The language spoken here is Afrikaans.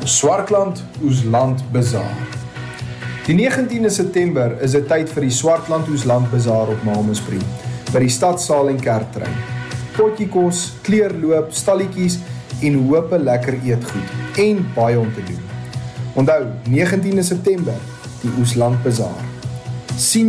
Swartland Oesland Bazaar. Die 19de September is dit tyd vir die Swartland Oesland Bazaar op Mamaspree, by die Stadsaal en Kerktrein. Potjie kos, kleurloop, stalletjies en hoop lekker eetgoed en baie om te doen. Onthou, 19de September, die Oesland Bazaar. Sien